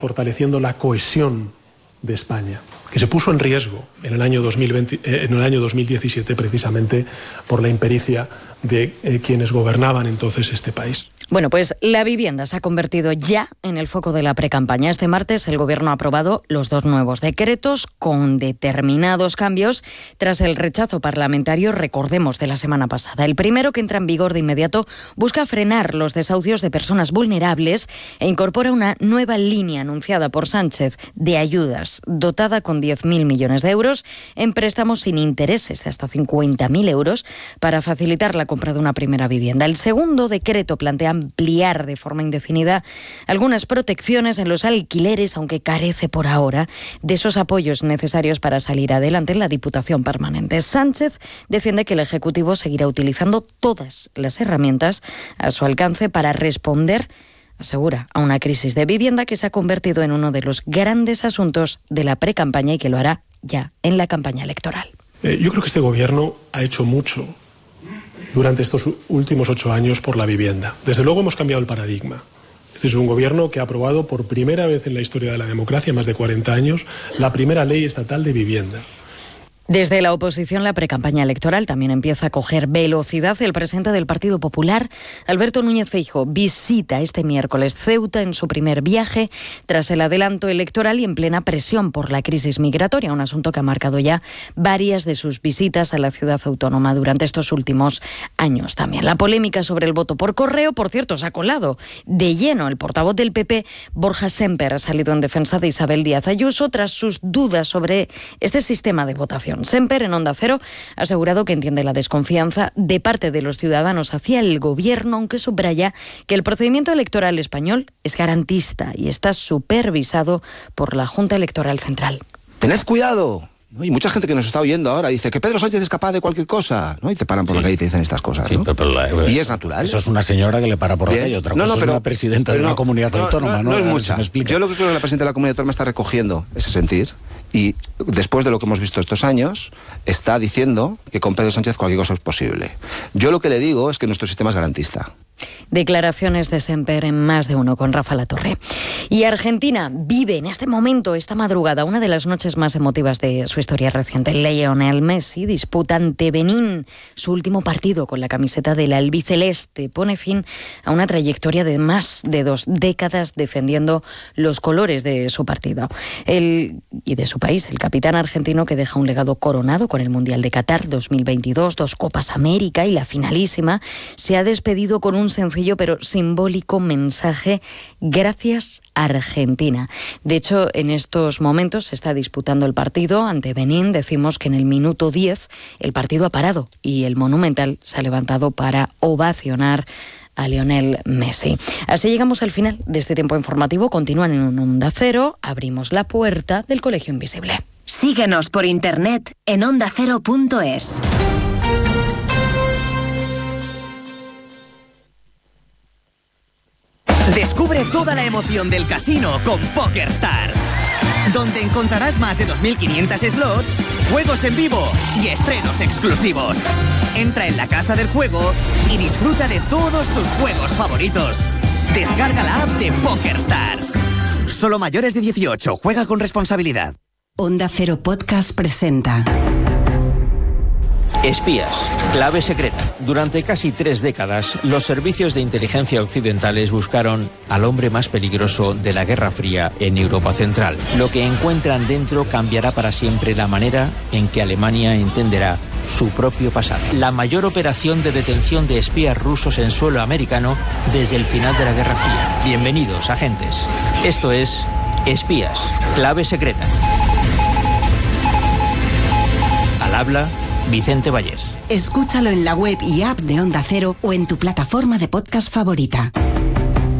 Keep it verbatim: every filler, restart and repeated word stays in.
fortaleciendo la cohesión de España, que se puso en riesgo en el año dos mil veinte, eh, en el año dos mil diecisiete precisamente por la impericia de eh, quienes gobernaban entonces este país. Bueno, pues la vivienda se ha convertido ya en el foco de la precampaña. Este martes el Gobierno ha aprobado los dos nuevos decretos con determinados cambios tras el rechazo parlamentario, recordemos, de la semana pasada. El primero, que entra en vigor de inmediato, busca frenar los desahucios de personas vulnerables e incorpora una nueva línea anunciada por Sánchez de ayudas, dotada con diez mil millones de euros en préstamos sin intereses de hasta cincuenta mil euros para facilitar la compra de una primera vivienda. El segundo decreto plantea ampliar de forma indefinida algunas protecciones en los alquileres, aunque carece por ahora de esos apoyos necesarios para salir adelante en la Diputación Permanente. Sánchez defiende que el Ejecutivo seguirá utilizando todas las herramientas a su alcance para responder, asegura, a una crisis de vivienda que se ha convertido en uno de los grandes asuntos de la precampaña y que lo hará ya en la campaña electoral. Eh, yo creo que este Gobierno ha hecho mucho durante estos últimos ocho años por la vivienda. Desde luego hemos cambiado el paradigma. Este es un gobierno que ha aprobado por primera vez en la historia de la democracia, más de cuarenta años, la primera ley estatal de vivienda. Desde la oposición, la precampaña electoral también empieza a coger velocidad. El presidente del Partido Popular, Alberto Núñez Feijóo, visita este miércoles Ceuta en su primer viaje tras el adelanto electoral y en plena presión por la crisis migratoria, un asunto que ha marcado ya varias de sus visitas a la ciudad autónoma durante estos últimos años también. La polémica sobre el voto por correo, por cierto, se ha colado de lleno. El portavoz del P P, Borja Sémper, ha salido en defensa de Isabel Díaz Ayuso tras sus dudas sobre este sistema de votación. Sémper, en Onda Cero, ha asegurado que entiende la desconfianza de parte de los ciudadanos hacia el Gobierno, aunque subraya que el procedimiento electoral español es garantista y está supervisado por la Junta Electoral Central. ¡Tened cuidado! ¿No? Y mucha gente que nos está oyendo ahora dice que Pedro Sánchez es capaz de cualquier cosa, ¿no? Y te paran por sí. la calle y te dicen estas cosas, sí, ¿no? pero, pero la, y es natural. Eso es una señora que le para por la calle, otra no, cosa no, pero, es una presidenta pero de una no, comunidad no, autónoma, ¿no? No, no, no es mucha. Si Yo lo que creo que la presidenta de la comunidad autónoma está recogiendo ese sentir y después de lo que hemos visto estos años está diciendo que con Pedro Sánchez cualquier cosa es posible. Yo lo que le digo es que nuestro sistema es garantista. Declaraciones de Sémper en Más de Uno con Rafa Latorre. Y Argentina vive en este momento, esta madrugada, una de las noches más emotivas de su historia reciente. Lionel Messi disputa ante Benín su último partido con la camiseta del albiceleste. Pone fin a una trayectoria de más de dos décadas defendiendo los colores de su partido el, y de su país. El capitán argentino, que deja un legado coronado con el Mundial de Qatar dos mil veintidós, dos Copas América y la finalísima, se ha despedido con un sencillo pero simbólico mensaje: gracias Argentina. De hecho, en estos momentos se está disputando el partido ante Benín. Decimos que en el minuto diez el partido ha parado y el Monumental se ha levantado para ovacionar a Lionel Messi. Así llegamos al final de este tiempo informativo. Continúan en Onda Cero. Abrimos la puerta del Colegio Invisible. Síguenos por internet en onda cero punto es. Descubre toda la emoción del casino con PokerStars, donde encontrarás más de dos mil quinientos slots, juegos en vivo y estrenos exclusivos. Entra en la casa del juego y disfruta de todos tus juegos favoritos. Descarga la app de PokerStars. Solo mayores de dieciocho. Juega con responsabilidad. Onda Cero Podcast presenta Espías, clave secreta. Durante casi tres décadas, los servicios de inteligencia occidentales buscaron al hombre más peligroso de la Guerra Fría en Europa Central. Lo que encuentran dentro cambiará para siempre la manera en que Alemania entenderá su propio pasado. La mayor operación de detención de espías rusos en suelo americano desde el final de la Guerra Fría. Bienvenidos, agentes. Esto es Espías, clave secreta. Al habla Vicente Vallés. Escúchalo en la web y app de Onda Cero o en tu plataforma de podcast favorita.